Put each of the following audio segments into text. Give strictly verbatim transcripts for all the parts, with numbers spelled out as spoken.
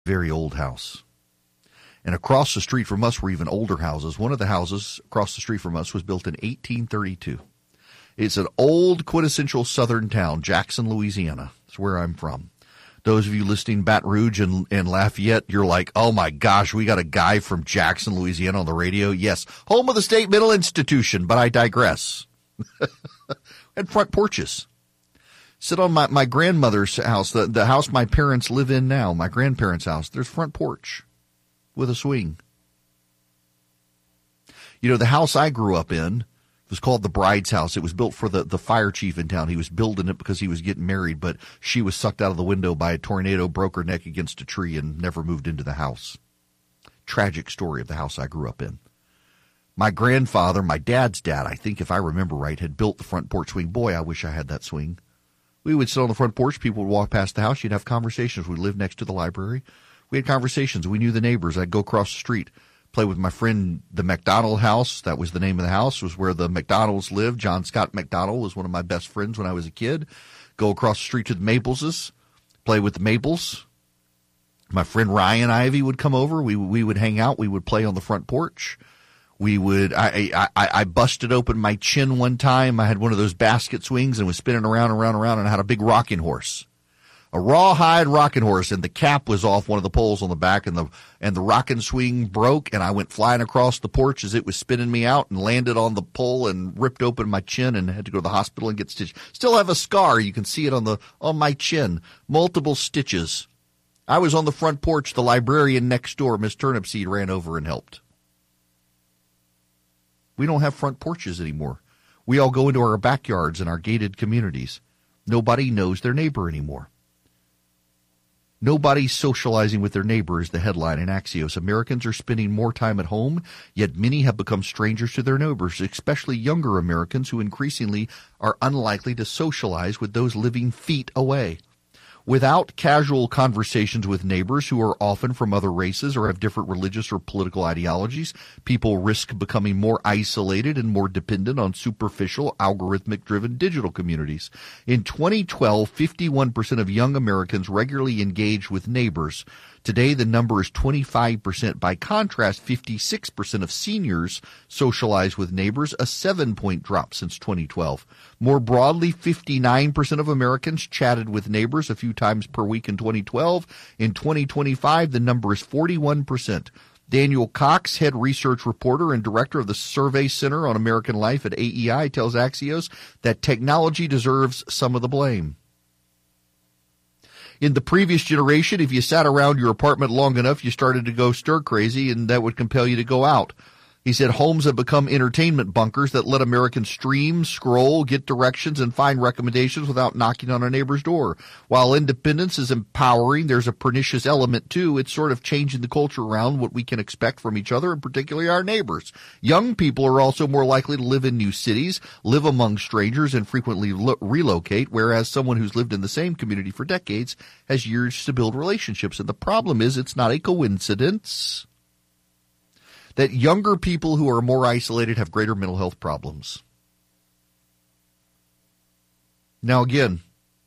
very old house. And across the street from us were even older houses. One of the houses across the street from us was built in eighteen thirty-two. It's an old quintessential southern town, Jackson, Louisiana. That's where I'm from. Those of you listening Baton Rouge and, and Lafayette, you're like, oh my gosh, we got a guy from Jackson, Louisiana on the radio. Yes, home of the State Mental Institution, but I digress. And front porches. Sit on my, my grandmother's house, the, the house my parents live in now, my grandparents' house. There's front porch with a swing. You know, the house I grew up in was called the Bride's House. It was built for the, the fire chief in town. He was building it because he was getting married, but she was sucked out of the window by a tornado, broke her neck against a tree, and never moved into the house. Tragic story of the house I grew up in. My grandfather, my dad's dad, I think if I remember right, had built the front porch swing. Boy, I wish I had that swing. We would sit on the front porch. People would walk past the house. You'd have conversations. We'd live next to the library. We had conversations. We knew the neighbors. I'd go across the street, play with my friend, the McDonald house. That was the name of the house, was where the McDonalds lived. John Scott McDonald was one of my best friends when I was a kid. Go across the street to the Mapleses, play with the Maples. My friend Ryan Ivy would come over. We we would hang out. We would play on the front porch. We would. I I I busted open my chin one time. I had one of those basket swings and was spinning around and around and around, and I had a big rocking horse. A rawhide rocking horse, and the cap was off one of the poles on the back, and the and the rocking swing broke, and I went flying across the porch as it was spinning me out and landed on the pole and ripped open my chin and had to go to the hospital and get stitched. Still have a scar. You can see it on the on my chin. Multiple stitches. I was on the front porch. The librarian next door, Miss Turnipseed, ran over and helped. We don't have front porches anymore. We all go into our backyards and our gated communities. Nobody knows their neighbor anymore. Nobody's socializing with their neighbor is the headline in Axios. Americans are spending more time at home, yet many have become strangers to their neighbors, especially younger Americans who increasingly are unlikely to socialize with those living feet away. Without casual conversations with neighbors who are often from other races or have different religious or political ideologies, people risk becoming more isolated and more dependent on superficial, algorithmic-driven digital communities. In twenty twelve, fifty-one percent of young Americans regularly engaged with neighbors. Today, the number is twenty-five percent. By contrast, fifty-six percent of seniors socialize with neighbors, a seven-point drop since twenty twelve. More broadly, fifty-nine percent of Americans chatted with neighbors a few times per week in twenty twelve. In twenty twenty-five, the number is forty-one percent. Daniel Cox, head research reporter and director of the Survey Center on American Life at A E I, tells Axios that technology deserves some of the blame. In the previous generation, if you sat around your apartment long enough, you started to go stir crazy, and that would compel you to go out. He said homes have become entertainment bunkers that let Americans stream, scroll, get directions, and find recommendations without knocking on a neighbor's door. While independence is empowering, there's a pernicious element, too. It's sort of changing the culture around what we can expect from each other, and particularly our neighbors. Young people are also more likely to live in new cities, live among strangers, and frequently lo- relocate, whereas someone who's lived in the same community for decades has years to build relationships. And the problem is it's not a coincidence that younger people who are more isolated have greater mental health problems. Now, again,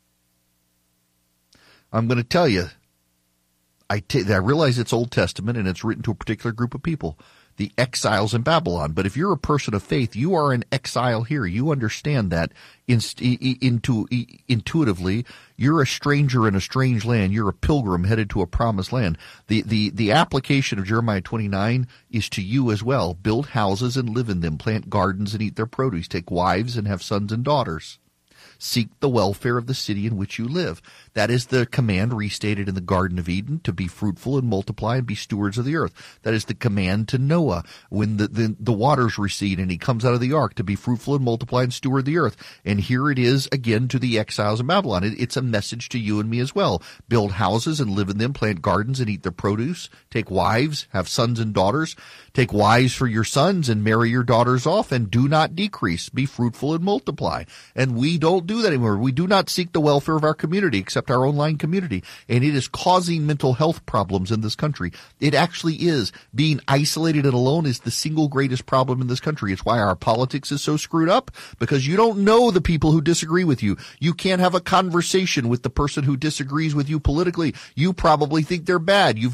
I'm going to tell you, I, t- I realize it's Old Testament and it's written to a particular group of people, the exiles in Babylon. But if you're a person of faith, you are an exile here. You understand that inst- into, intuitively. You're a stranger in a strange land. You're a pilgrim headed to a promised land. The, the, the application of Jeremiah twenty-nine is to you as well. Build houses and live in them. Plant gardens and eat their produce. Take wives and have sons and daughters. Seek the welfare of the city in which you live. That is the command restated in the Garden of Eden, to be fruitful and multiply and be stewards of the earth. That is the command to Noah when the, the, the waters recede and he comes out of the ark, to be fruitful and multiply and steward the earth. And here it is again to the exiles in Babylon. It, it's a message to you and me as well. Build houses and live in them, plant gardens and eat their produce, take wives, have sons and daughters, take wives for your sons and marry your daughters off, and do not decrease. Be fruitful and multiply. And we don't do do that anymore. We do not seek the welfare of our community except our online community. And it is causing mental health problems in this country. It actually is. Being isolated and alone is the single greatest problem in this country. It's why our politics is so screwed up, because you don't know the people who disagree with you. You can't have a conversation with the person who disagrees with you politically. You probably think they're bad. You've